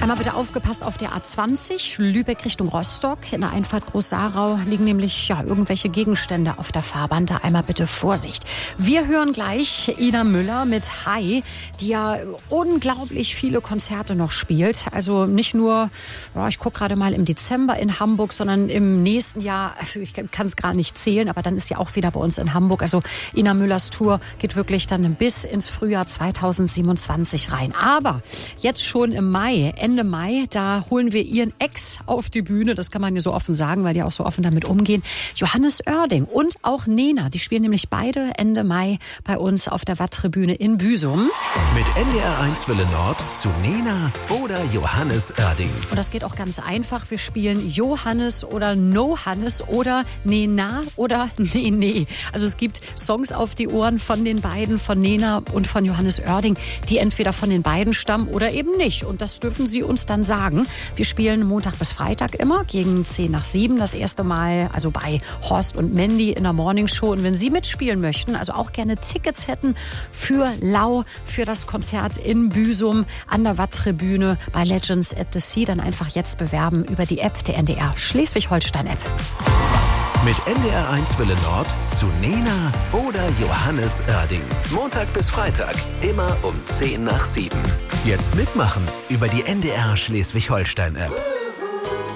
Einmal bitte aufgepasst auf der A20, Lübeck Richtung Rostock. In der Einfahrt Groß-Sarau liegen nämlich irgendwelche Gegenstände auf der Fahrbahn. Da einmal bitte Vorsicht. Wir hören gleich Ina Müller mit Hi, die ja unglaublich viele Konzerte noch spielt. Also nicht nur, ich gucke gerade mal im Dezember in Hamburg, sondern im nächsten Jahr, also ich kann es gar nicht zählen, aber dann ist ja auch wieder bei uns in Hamburg. Also Ina Müllers Tour geht wirklich dann bis ins Frühjahr 2027 rein. Aber jetzt schon im Mai, Ende Mai, da holen wir ihren Ex auf die Bühne. Das kann man ja so offen sagen, weil die auch so offen damit umgehen. Johannes Oerding und auch Nena, die spielen nämlich beide Ende Mai bei uns auf der Watt-Tribüne in Büsum. Mit NDR1 Welle Nord zu Nena oder Johannes Oerding. Und das geht auch ganz einfach. Wir spielen Johannes oder No-Hannes oder Nena oder Nee. Also es gibt Songs auf die Ohren von den beiden, von Nena und von Johannes Oerding, die entweder von den beiden stammen oder eben nicht. Und das dürfen sie uns dann sagen. Wir spielen Montag bis Freitag immer gegen 6:50 das erste Mal, also bei Horst und Mandy in der Morningshow. Und wenn Sie mitspielen möchten, also auch gerne Tickets hätten für Lau, für das Konzert in Büsum an der Watt-Tribüne bei Legends at the Sea, dann einfach jetzt bewerben über die App der NDR Schleswig-Holstein-App. Mit NDR1 Welle Nord zu Nena oder Johannes Oerding. Montag bis Freitag, immer um 6:50. Jetzt mitmachen über die NDR Schleswig-Holstein-App.